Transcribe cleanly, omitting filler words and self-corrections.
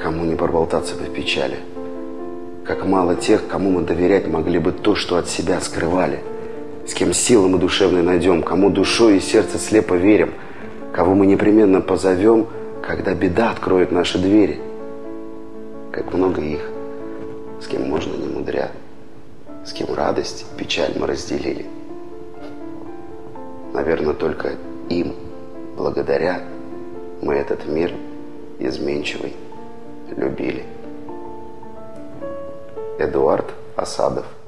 кому не проболтаться по печали. Как мало тех, кому мы доверять могли бы то, что от себя скрывали. С кем силы мы душевной найдем, кому душой и сердце слепо верим, кого мы непременно позовем, когда беда откроет наши двери. Как много их, с кем можно не мудря, с кем радость, печаль мы разделили. Наверное, только им, благодаря, мы этот мир изменчивый любили. Эдуард Асадов.